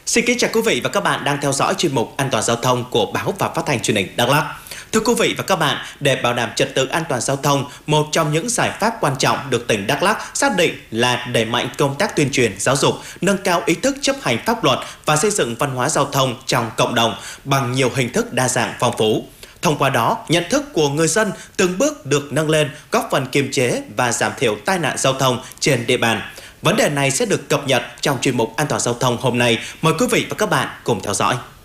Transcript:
Xin kính chào quý vị và các bạn đang theo dõi chuyên mục An toàn giao thông của Báo và Phát thanh Truyền hình Đắk Lắk. Thưa quý vị và các bạn, để bảo đảm trật tự an toàn giao thông, một trong những giải pháp quan trọng được tỉnh Đắk Lắk xác định là đẩy mạnh công tác tuyên truyền, giáo dục, nâng cao ý thức chấp hành pháp luật và xây dựng văn hóa giao thông trong cộng đồng bằng nhiều hình thức đa dạng phong phú. Thông qua đó, nhận thức của người dân từng bước được nâng lên, góp phần kiềm chế và giảm thiểu tai nạn giao thông trên địa bàn. Vấn đề này sẽ được cập nhật trong chuyên mục An toàn giao thông hôm nay. Mời quý vị và các bạn cùng theo dõi.